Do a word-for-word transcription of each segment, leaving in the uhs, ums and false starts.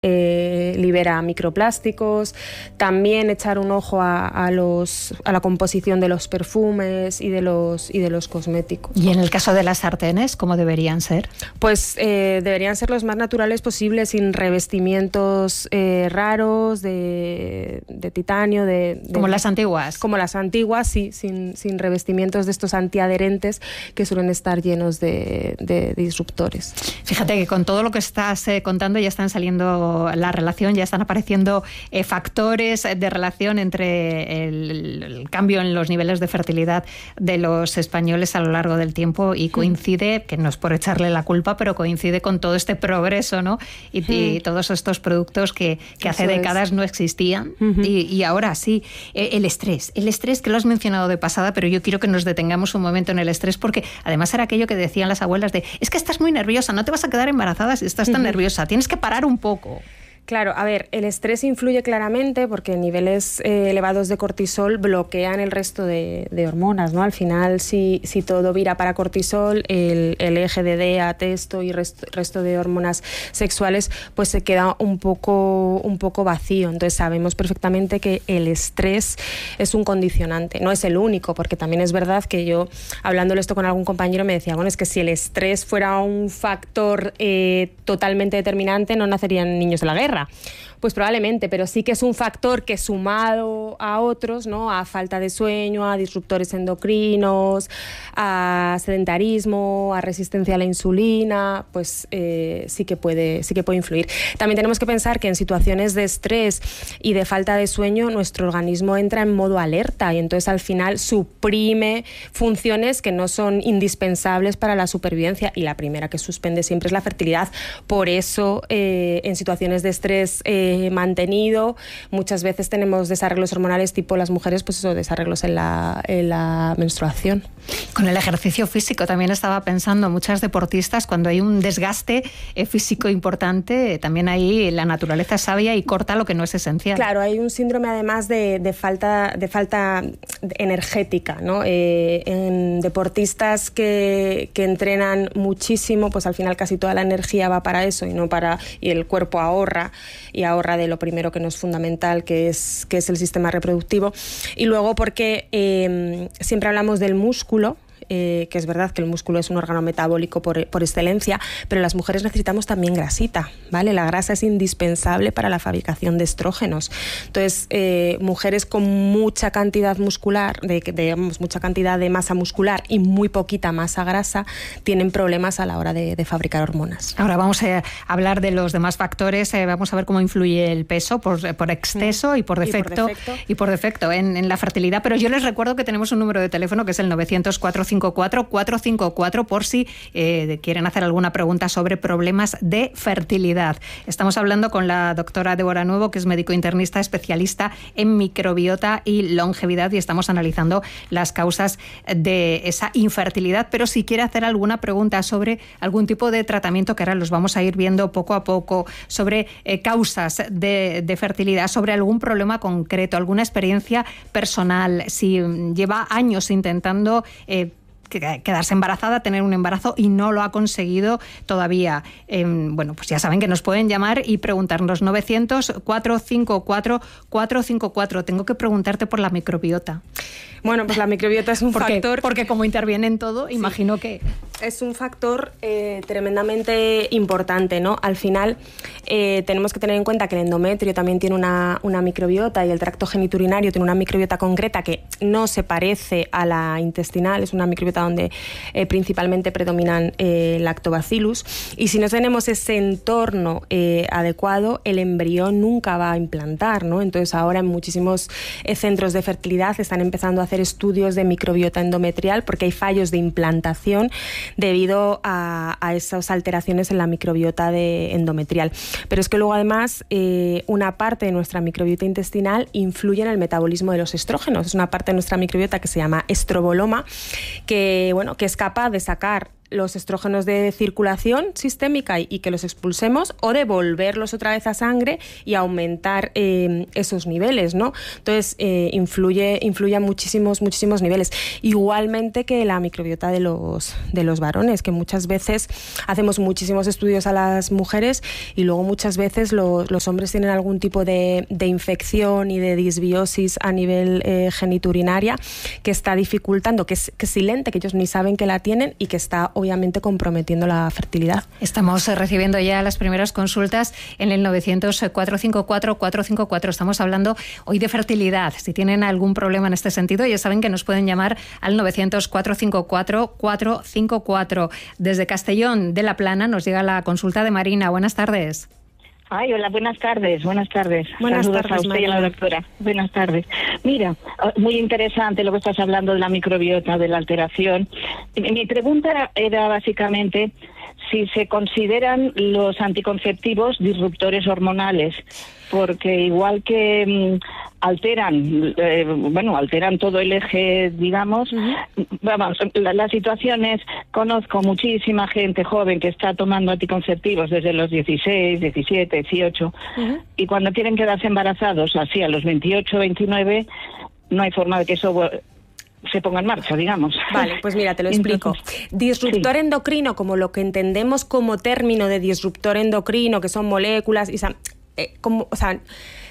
Eh, libera microplásticos, también echar un ojo a, a, los, a la composición de los perfumes y de los, y de los cosméticos. ¿Y en el caso de las sartenes, cómo deberían ser? Pues eh, deberían ser los más naturales posibles, sin revestimientos eh, raros, de, de titanio, de, de... Como las antiguas. Como las antiguas, sí, sin, sin revestimientos de estos antiadherentes que suelen estar llenos de, de disruptores. Fíjate que con todo lo que estás eh, contando ya están saliendo la relación, ya están apareciendo eh, factores de relación entre el, el cambio en los niveles de fertilidad de los españoles a lo largo del tiempo, y coincide, que no es por echarle la culpa, pero coincide con todo este progreso, ¿no? Y, mm. y todos estos productos que, que hace Eso décadas es. no existían uh-huh. y, y ahora sí. Eh, el estrés, el estrés que lo has mencionado de pasada, pero yo quiero que nos detengamos un momento en el estrés, porque además era aquello que decían las abuelas de, es que estás muy nerviosa, no te vas a quedar embarazada si estás tan uh-huh. nerviosa, tienes que parar un poco. Claro, a ver, el estrés influye claramente porque niveles eh, elevados de cortisol bloquean el resto de, de hormonas, ¿no? Al final, si, si todo vira para cortisol, el, el eje de D E A, testo y resto, resto de hormonas sexuales, pues se queda un poco, un poco vacío. Entonces sabemos perfectamente que el estrés es un condicionante. No es el único, porque también es verdad que yo, hablándolo esto con algún compañero, me decía, bueno, es que si el estrés fuera un factor eh, totalmente determinante, no nacerían niños de la guerra. Pues probablemente, pero sí que es un factor que, sumado a otros, ¿no? A falta de sueño, a disruptores endocrinos, a sedentarismo, a resistencia a la insulina, pues eh, sí que puede, sí que puede influir. También tenemos que pensar que en situaciones de estrés y de falta de sueño, nuestro organismo entra en modo alerta y entonces al final suprime funciones que no son indispensables para la supervivencia, y la primera que suspende siempre es la fertilidad. Por eso, eh, en situaciones de estrés eh, mantenido, muchas veces tenemos desarreglos hormonales tipo las mujeres, pues eso, desarreglos en la, en la menstruación. Con el ejercicio físico también estaba pensando, muchas deportistas, cuando hay un desgaste eh, físico importante, también ahí la naturaleza es sabia y corta lo que no es esencial. Claro, hay un síndrome además de, de falta de falta energética, ¿no? Eh, en deportistas que, que entrenan muchísimo, pues al final casi toda la energía va para eso y no para, y el cuerpo ahorra y ahorra de lo primero que no es fundamental, que es, que es el sistema reproductivo. Y luego porque eh, siempre hablamos del músculo, Eh, que es verdad que el músculo es un órgano metabólico por, por excelencia, pero las mujeres necesitamos también grasita, ¿vale? La grasa es indispensable para la fabricación de estrógenos. Entonces, eh, mujeres con mucha cantidad muscular, de, de, digamos, mucha cantidad de masa muscular y muy poquita masa grasa, tienen problemas a la hora de, de fabricar hormonas. Ahora vamos a hablar de los demás factores, eh, vamos a ver cómo influye el peso por, por exceso mm. y por defecto, y por defecto, y por defecto en, en la fertilidad, pero yo les recuerdo que tenemos un número de teléfono que es el novecientos cuatro cinco cuatro cuatro cinco cuatro por si eh, quieren hacer alguna pregunta sobre problemas de fertilidad. Estamos hablando con la doctora Débora Nuevo, que es médico internista especialista en microbiota y longevidad, y estamos analizando las causas de esa infertilidad. Pero si quiere hacer alguna pregunta sobre algún tipo de tratamiento, que ahora los vamos a ir viendo poco a poco, sobre eh, causas de, de fertilidad, sobre algún problema concreto, alguna experiencia personal, si lleva años intentando eh, quedarse embarazada, tener un embarazo y no lo ha conseguido todavía. Eh, bueno, pues ya saben que nos pueden llamar y preguntarnos. Novecientos cuatro cinco cuatro cuatro cinco cuatro. Tengo que preguntarte por la microbiota. Bueno, pues la microbiota es un porque, factor... Porque como interviene en todo, sí, imagino que... Es un factor eh, tremendamente importante, ¿no? Al final eh, tenemos que tener en cuenta que el endometrio también tiene una, una microbiota, y el tracto genitourinario tiene una microbiota concreta que no se parece a la intestinal, es una microbiota donde eh, principalmente predominan eh, lactobacillus, y si no tenemos ese entorno eh, adecuado, el embrión nunca va a implantar, ¿no? Entonces ahora en muchísimos eh, centros de fertilidad están empezando a hacer estudios de microbiota endometrial porque hay fallos de implantación debido a, a esas alteraciones en la microbiota de endometrial. Pero es que luego además eh, una parte de nuestra microbiota intestinal influye en el metabolismo de los estrógenos. Es una parte de nuestra microbiota que se llama estroboloma, que, bueno, que es capaz de sacar los estrógenos de circulación sistémica y, y que los expulsemos, o devolverlos otra vez a sangre y aumentar eh, esos niveles, ¿no? Entonces, eh, influye, influye a muchísimos, muchísimos niveles. Igualmente que la microbiota de los, de los varones, que muchas veces hacemos muchísimos estudios a las mujeres y luego muchas veces lo, los hombres tienen algún tipo de, de infección y de disbiosis a nivel eh, geniturinaria que está dificultando, que es, que es silente, que ellos ni saben que la tienen y que está obviamente comprometiendo la fertilidad. Estamos recibiendo ya las primeras consultas en el novecientos, cuatrocientos cincuenta y cuatro, cuatrocientos cincuenta y cuatro. Estamos hablando hoy de fertilidad. Si tienen algún problema en este sentido, ya saben que nos pueden llamar al novecientos, cuatrocientos cincuenta y cuatro, cuatrocientos cincuenta y cuatro. Desde Castellón de la Plana nos llega la consulta de Marina. Buenas tardes. Ay, hola, buenas tardes, buenas tardes. Buenas Saludos tardes, a usted María. y a la doctora. Buenas tardes. Mira, muy interesante lo que estás hablando de la microbiota, de la alteración. Mi pregunta era, era básicamente si se consideran los anticonceptivos disruptores hormonales, porque igual que mmm, alteran, eh, bueno, alteran todo el eje, digamos, uh-huh. vamos, la, la situación es, conozco muchísima gente joven que está tomando anticonceptivos desde los dieciséis, diecisiete, dieciocho, uh-huh. y cuando tienen que quedarse embarazados, así a los veintiocho, veintinueve, no hay forma de que eso se ponga en marcha, digamos. Vale, pues mira, te lo explico. Entonces, disruptor sí. endocrino, como lo que entendemos como término de disruptor endocrino, que son moléculas, y, eh, como, o sea,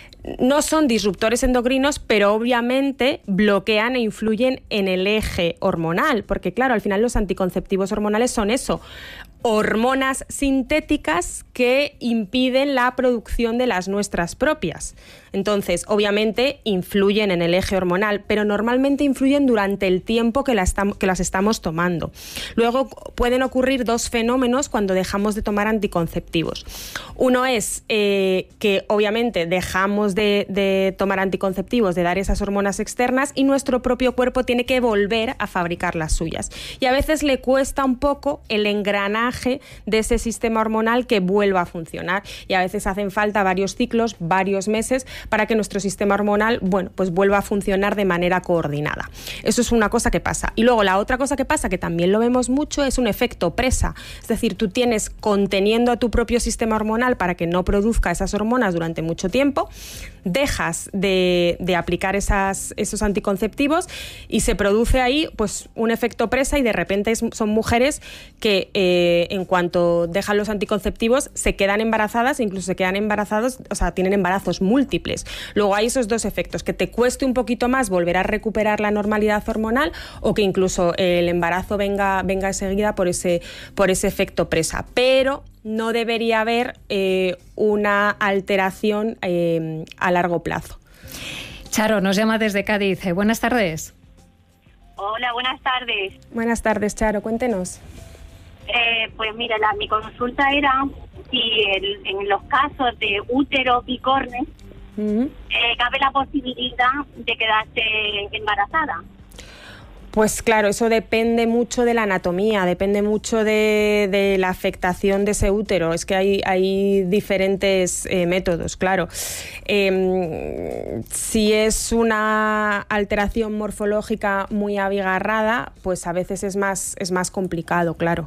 no son disruptores endocrinos, pero obviamente bloquean e influyen en el eje hormonal, porque claro, al final los anticonceptivos hormonales son eso, hormonas sintéticas que impiden la producción de las nuestras propias. Entonces, obviamente, influyen en el eje hormonal, pero normalmente influyen durante el tiempo que, la estam- que las estamos tomando. Luego pueden ocurrir dos fenómenos cuando dejamos de tomar anticonceptivos. Uno es eh, que, obviamente, dejamos de, de tomar anticonceptivos, de dar esas hormonas externas, y nuestro propio cuerpo tiene que volver a fabricar las suyas. Y a veces le cuesta un poco el engranaje de ese sistema hormonal que vuelva a funcionar. Y a veces hacen falta varios ciclos, varios meses, para que nuestro sistema hormonal, bueno, pues vuelva a funcionar de manera coordinada. Eso es una cosa que pasa. Y luego la otra cosa que pasa, que también lo vemos mucho, es un efecto presa. Es decir, tú tienes conteniendo a tu propio sistema hormonal para que no produzca esas hormonas durante mucho tiempo, dejas de, de aplicar esas, esos anticonceptivos y se produce ahí pues un efecto presa y de repente es, son mujeres que eh, en cuanto dejan los anticonceptivos se quedan embarazadas, incluso se quedan embarazados, o sea, tienen embarazos múltiples. Luego hay esos dos efectos, que te cueste un poquito más volver a recuperar la normalidad hormonal o que incluso el embarazo venga, venga enseguida por ese, por ese efecto presa. Pero no debería haber eh, una alteración eh, a largo plazo. Charo nos llama desde Cádiz. Buenas tardes. Hola, buenas tardes. Buenas tardes, Charo, cuéntenos. Eh, pues mira, la, mi consulta era si el, en los casos de útero bicorne uh-huh. eh, cabe la posibilidad de quedarse embarazada. Pues claro, eso depende mucho de la anatomía, depende mucho de, de la afectación de ese útero. Es que hay, hay diferentes eh, métodos, claro. Eh, si es una alteración morfológica muy abigarrada, pues a veces es más, es más complicado, claro.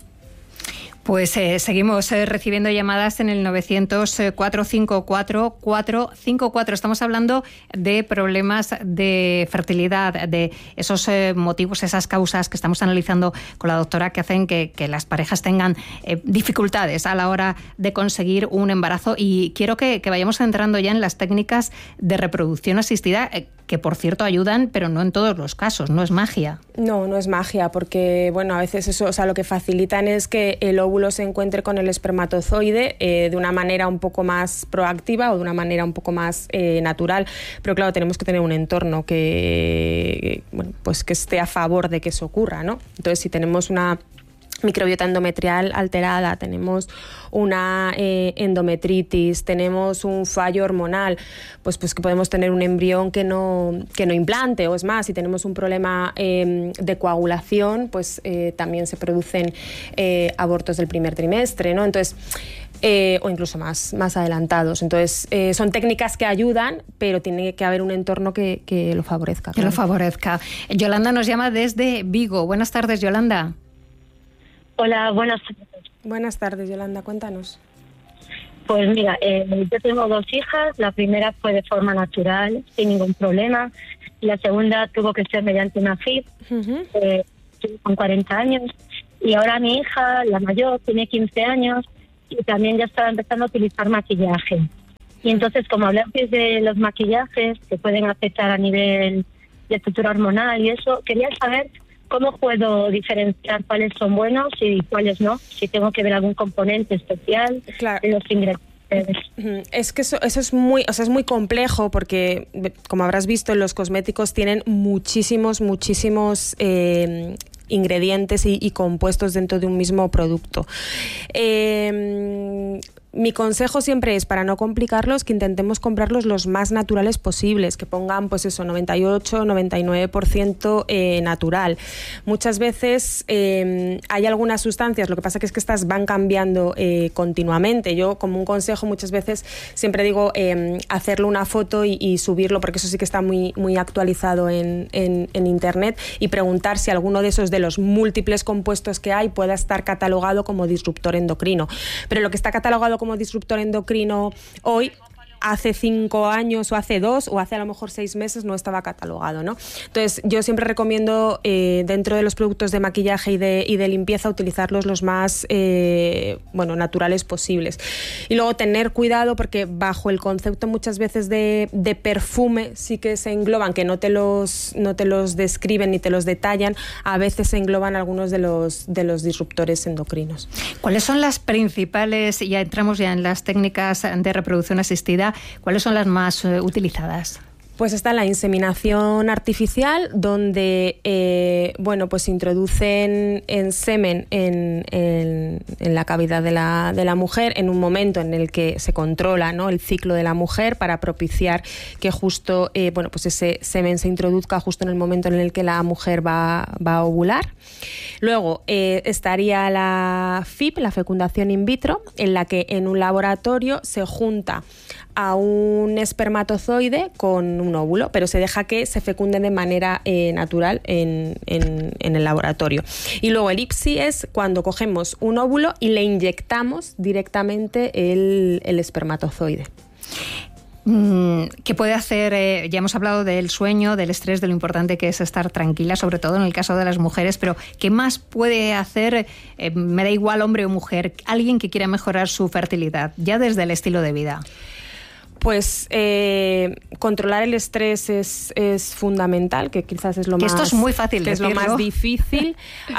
Pues eh, seguimos eh, recibiendo llamadas en el novecientos, cuatrocientos cincuenta y cuatro, cuatrocientos cincuenta y cuatro. Estamos hablando de problemas de fertilidad, de esos eh, motivos, esas causas que estamos analizando con la doctora que hacen que, que las parejas tengan eh, dificultades a la hora de conseguir un embarazo. Y quiero que, que vayamos entrando ya en las técnicas de reproducción asistida, eh, que por cierto ayudan, pero no en todos los casos, no es magia. No, no es magia, porque bueno, a veces eso, o sea, lo que facilitan es que el óvulo se encuentre con el espermatozoide eh, de una manera un poco más proactiva o de una manera un poco más eh, natural, pero claro, tenemos que tener un entorno que, bueno, pues que esté a favor de que eso ocurra, ¿no? Entonces, si tenemos una microbiota endometrial alterada, tenemos una eh, endometritis, tenemos un fallo hormonal, pues, pues que podemos tener un embrión que no, que no implante, o es más, si tenemos un problema eh, de coagulación, pues eh, también se producen eh, abortos del primer trimestre, ¿no? Entonces, eh, o incluso más, más adelantados. Entonces, eh, son técnicas que ayudan, pero tiene que haber un entorno que, que lo favorezca. Que claro. lo favorezca. Yolanda nos llama desde Vigo. Buenas tardes, Yolanda. Hola, buenas tardes. Buenas tardes, Yolanda, cuéntanos. Pues mira, eh, yo tengo dos hijas. La primera fue de forma natural, sin ningún problema. La segunda tuvo que ser mediante una F I P, uh-huh. eh, con cuarenta años. Y ahora mi hija, la mayor, tiene quince años y también ya estaba empezando a utilizar maquillaje. Y entonces, como hablasteis de los maquillajes que pueden afectar a nivel de estructura hormonal y eso, quería saber cómo puedo diferenciar cuáles son buenos y cuáles no, si tengo que ver algún componente especial claro. en los ingredientes. Es que eso, eso es muy, o sea, es muy complejo porque, como habrás visto, los cosméticos tienen muchísimos, muchísimos eh, ingredientes y, y compuestos dentro de un mismo producto. Eh, Mi consejo siempre es, para no complicarlos, que intentemos comprarlos los más naturales posibles, que pongan pues eso, noventa y ocho, noventa y nueve por ciento eh, natural. Muchas veces eh, hay algunas sustancias, lo que pasa que es que estas van cambiando eh, continuamente. Yo, como un consejo, muchas veces siempre digo eh, hacerle una foto y, y subirlo, porque eso sí que está muy, muy actualizado en, en, en internet, y preguntar si alguno de esos, de los múltiples compuestos que hay, pueda estar catalogado como disruptor endocrino. Pero lo que está catalogado como disruptor endocrino hoy, hace cinco años o hace dos o hace a lo mejor seis meses no estaba catalogado, ¿no? Entonces yo siempre recomiendo eh, dentro de los productos de maquillaje y de, y de limpieza utilizarlos los más eh, bueno, naturales posibles. Y luego tener cuidado, porque bajo el concepto muchas veces de, de perfume sí que se engloban, que no te los, no te los describen ni te los detallan, a veces se engloban algunos de los, de los disruptores endocrinos. ¿Cuáles son las principales, ya entramos ya en las técnicas de reproducción asistida, cuáles son las más eh, utilizadas? Pues está la inseminación artificial, donde eh, bueno, pues introducen en semen en, en, en la cavidad de la, de la mujer en un momento en el que se controla, ¿no?, el ciclo de la mujer, para propiciar que justo eh, bueno, pues ese semen se introduzca justo en el momento en el que la mujer va, va a ovular. Luego eh, estaría la F I P, la fecundación in vitro, en la que en un laboratorio se junta a un espermatozoide con un óvulo, pero se deja que se fecunde de manera eh, natural en, en, en el laboratorio. Y luego el I P S I es cuando cogemos un óvulo y le inyectamos directamente el, el espermatozoide. ¿Qué puede hacer? Eh, ya hemos hablado del sueño, del estrés, de lo importante que es estar tranquila, sobre todo en el caso de las mujeres, pero ¿qué más puede hacer? Eh, me da igual hombre o mujer, alguien que quiera mejorar su fertilidad, ya desde el estilo de vida. Pues eh, controlar el estrés es, es fundamental, que quizás es lo que más... Esto es muy fácil que decirlo. Es lo más difícil.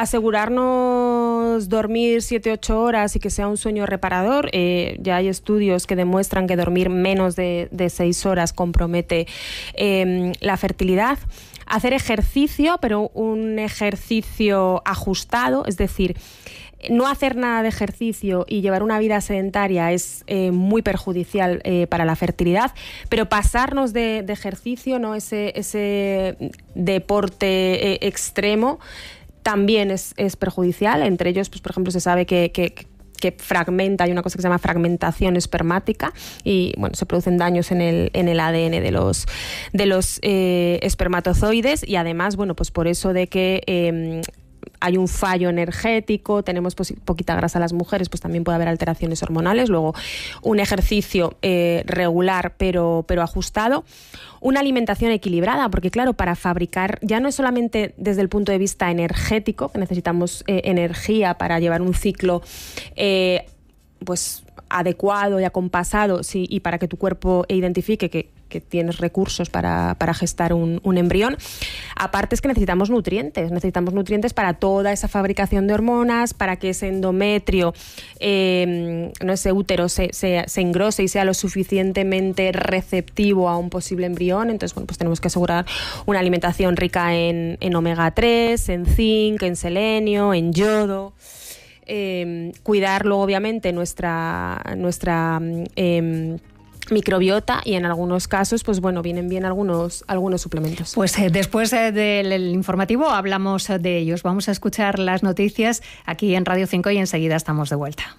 Asegurarnos dormir siete ocho horas y que sea un sueño reparador. Eh, ya hay estudios que demuestran que dormir menos de, de seis horas compromete eh, la fertilidad. Hacer ejercicio, pero un ejercicio ajustado, es decir, no hacer nada de ejercicio y llevar una vida sedentaria es eh, muy perjudicial eh, para la fertilidad, pero pasarnos de, de ejercicio, ¿no?, ese, ese deporte eh, extremo, también es, es perjudicial. Entre ellos, pues, por ejemplo, se sabe que, que, que fragmenta, hay una cosa que se llama fragmentación espermática y bueno, se producen daños en el, en el A D N de los, de los eh, espermatozoides, y además, bueno, pues por eso de que eh, hay un fallo energético, tenemos pues, poquita grasa las mujeres, pues también puede haber alteraciones hormonales. Luego, un ejercicio eh, regular pero, pero ajustado. Una alimentación equilibrada, porque claro, para fabricar, ya no es solamente desde el punto de vista energético, que necesitamos eh, energía para llevar un ciclo eh, pues adecuado y acompasado, sí, y para que tu cuerpo identifique que, que tienes recursos para, para gestar un, un embrión. Aparte es que necesitamos nutrientes, necesitamos nutrientes para toda esa fabricación de hormonas, para que ese endometrio, eh, no ese útero, se, se, se engrose y sea lo suficientemente receptivo a un posible embrión. Entonces, bueno, pues tenemos que asegurar una alimentación rica en, en omega tres, en zinc, en selenio, en yodo. Eh, cuidarlo, obviamente, nuestra, nuestra eh, microbiota, y en algunos casos, pues bueno, vienen bien algunos, algunos suplementos. Pues eh, después eh, del informativo hablamos de ellos. Vamos a escuchar las noticias aquí en Radio cinco y enseguida estamos de vuelta.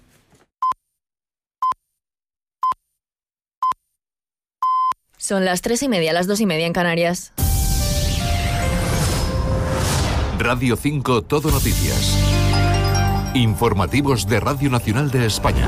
Son las tres y media, las dos y media en Canarias. Radio cinco, Todo Noticias. Informativos de Radio Nacional de España.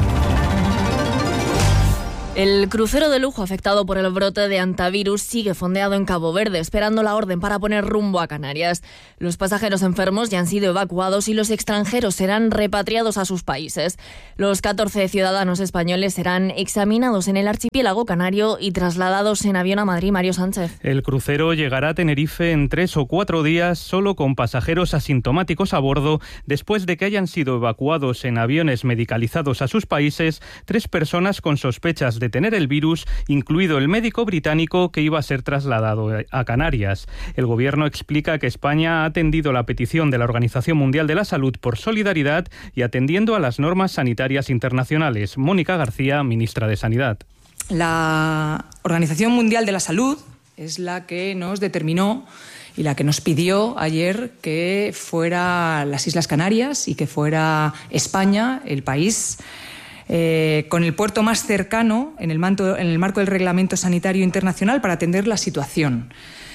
El crucero de lujo afectado por el brote de hantavirus sigue fondeado en Cabo Verde, esperando la orden para poner rumbo a Canarias. Los pasajeros enfermos ya han sido evacuados y los extranjeros serán repatriados a sus países. Los catorce ciudadanos españoles serán examinados en el archipiélago canario y trasladados en avión a Madrid. Mario Sánchez. El crucero llegará a Tenerife en tres o cuatro días, solo con pasajeros asintomáticos a bordo, después de que hayan sido evacuados en aviones medicalizados a sus países tres personas con sospechas de de tener el virus, incluido el médico británico que iba a ser trasladado a Canarias. El gobierno explica que España ha atendido la petición de la Organización Mundial de la Salud por solidaridad y atendiendo a las normas sanitarias internacionales. Mónica García, ministra de Sanidad. La Organización Mundial de la Salud es la que nos determinó y la que nos pidió ayer que fuera las Islas Canarias y que fuera España el país Eh, con el puerto más cercano en el, manto, en el marco del Reglamento Sanitario Internacional para atender la situación.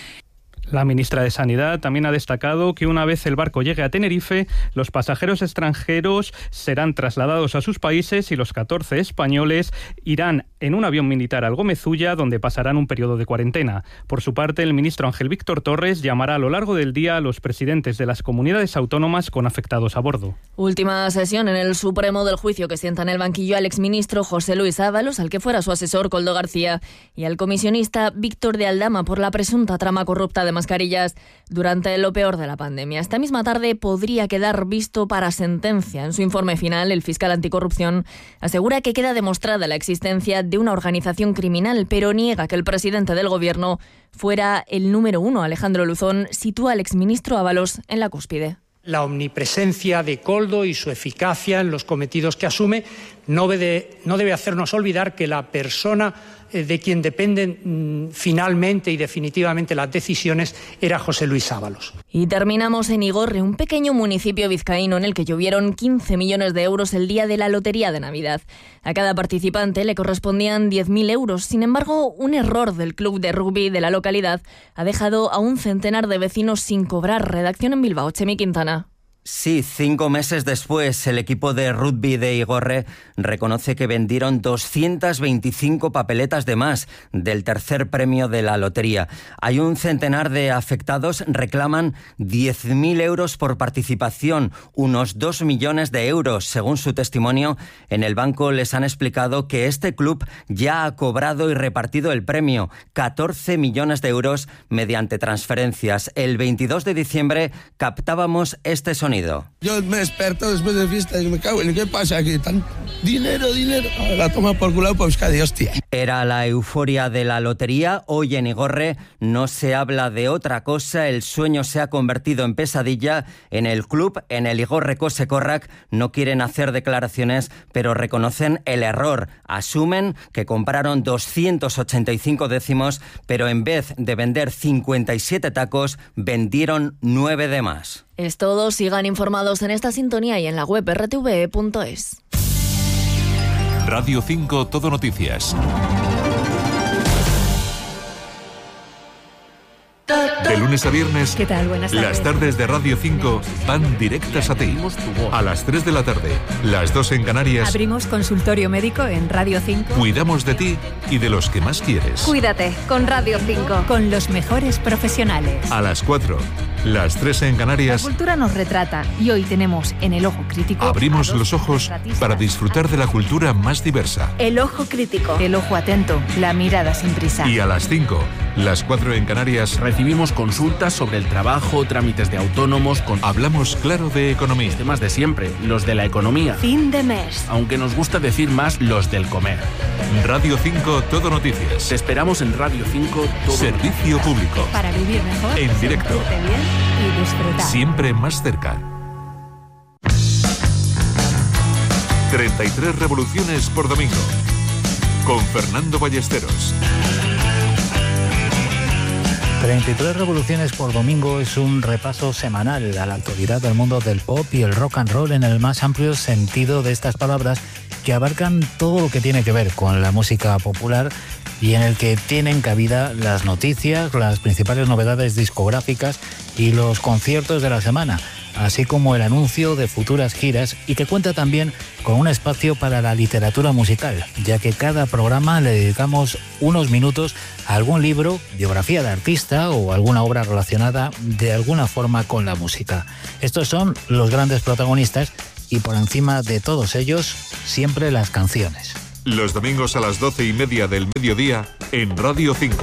La ministra de Sanidad también ha destacado que una vez el barco llegue a Tenerife, los pasajeros extranjeros serán trasladados a sus países y los catorce españoles irán en un avión militar al Gómez-Ulla, donde pasarán un periodo de cuarentena. Por su parte, el ministro Ángel Víctor Torres llamará a lo largo del día a los presidentes de las comunidades autónomas con afectados a bordo. Última sesión en el Supremo del juicio que sienta en el banquillo al exministro José Luis Ábalos, al que fuera su asesor Koldo García, y al comisionista Víctor de Aldama por la presunta trama corrupta de mascarillas durante lo peor de la pandemia. Esta misma tarde podría quedar visto para sentencia. En su informe final, el fiscal anticorrupción asegura que queda demostrada la existencia de una organización criminal, pero niega que el presidente del gobierno fuera el número uno. Alejandro Luzón sitúa al exministro Ábalos en la cúspide. La omnipresencia de Koldo y su eficacia en los cometidos que asume no debe, no debe hacernos olvidar que la persona de quien dependen mmm, finalmente y definitivamente las decisiones era José Luis Ábalos. Y terminamos en Igorre, un pequeño municipio vizcaíno en el que llovieron quince millones de euros el día de la Lotería de Navidad. A cada participante le correspondían diez mil euros. Sin embargo, un error del club de rugby de la localidad ha dejado a un centenar de vecinos sin cobrar. Redacción en Bilbao, Chemi Quintana. Sí, cinco meses después, el equipo de rugby de Igorre reconoce que vendieron doscientas veinticinco papeletas de más del tercer premio de la lotería. Hay un centenar de afectados, reclaman diez mil euros por participación, unos dos millones de euros. Según su testimonio, en el banco les han explicado que este club ya ha cobrado y repartido el premio, catorce millones de euros mediante transferencias. El veintidós de diciembre captábamos este sonido. Yo me desperto después de fiesta y me cago en ¿qué pasa aquí? Tan dinero, dinero. La toma por culo por Euskadi, hostia. Era la euforia de la lotería. Hoy en Igorre no se habla de otra cosa. El sueño se ha convertido en pesadilla. En el club, en el Igorre Kosekorrak, no quieren hacer declaraciones, pero reconocen el error. Asumen que compraron doscientos ochenta y cinco décimos, pero en vez de vender cincuenta y siete tacos, vendieron nueve de más. Es todo. Sigan informados en esta sintonía y en la web erre te ve punto es. Radio cinco Todo Noticias. De lunes a viernes, ¿qué tal? Buenas tardes. Las tardes de Radio cinco van directas a ti. A las tres de la tarde, las dos en Canarias. Abrimos consultorio médico en Radio cinco. Cuidamos de ti y de los que más quieres. Cuídate con Radio cinco. Con los mejores profesionales. A las cuatro, las tres en Canarias. La cultura nos retrata y hoy tenemos en El Ojo Crítico. Abrimos los ojos para disfrutar de la cultura más diversa. El Ojo Crítico. El ojo atento, la mirada sin prisa. Y a las cinco, las cuatro en Canarias. Recibimos consultas sobre el trabajo, trámites de autónomos. Con... Hablamos claro de economía. Los temas de siempre, los de la economía. Fin de mes. Aunque nos gusta decir más los del comer. Radio cinco Todo Noticias. Te esperamos en Radio cinco Todo Servicio Noticias. Público. Para vivir mejor. En directo. Bien y disfrutar. Siempre más cerca. treinta y tres revoluciones por domingo. Con Fernando Ballesteros. treinta y tres revoluciones por domingo es un repaso semanal a la actualidad del mundo del pop y el rock and roll en el más amplio sentido de estas palabras, que abarcan todo lo que tiene que ver con la música popular y en el que tienen cabida las noticias, las principales novedades discográficas y los conciertos de la semana. así como el anuncio de futuras giras y que cuenta también con un espacio para la literatura musical, ya que cada programa le dedicamos unos minutos a algún libro, biografía de artista o alguna obra relacionada de alguna forma con la música. Estos son los grandes protagonistas y por encima de todos ellos, siempre las canciones. Los domingos a las doce y media del mediodía en Radio cinco.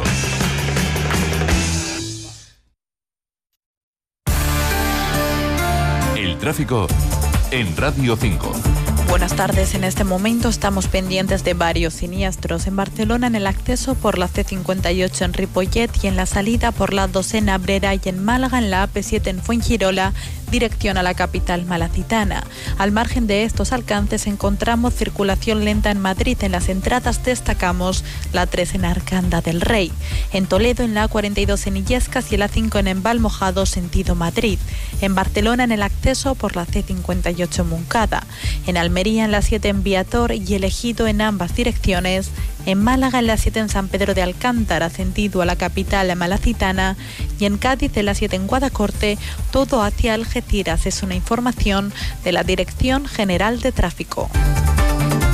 El tráfico en Radio cinco. Buenas tardes. En este momento estamos pendientes de varios siniestros. En Barcelona, en el acceso por la C cincuenta y ocho en Ripollet y en la salida por la dos en Abrera, y en Málaga en la A P siete en Fuengirola, dirección a la capital malacitana. Al margen de estos alcances encontramos circulación lenta en Madrid. En las entradas destacamos la tres en Arcanda del Rey. En Toledo en la A cuarenta y dos en Illescas y la cinco en Embalmojado sentido Madrid. En Barcelona en el acceso por la C cincuenta y ocho Moncada. En Almería en la siete en Viator y Elegido en ambas direcciones. En Málaga en la siete en San Pedro de Alcántara sentido a la capital malacitana. Y en Cádiz en la siete en Guadacorte, todo hacia Algeciras. Es una información de la Dirección General de Tráfico.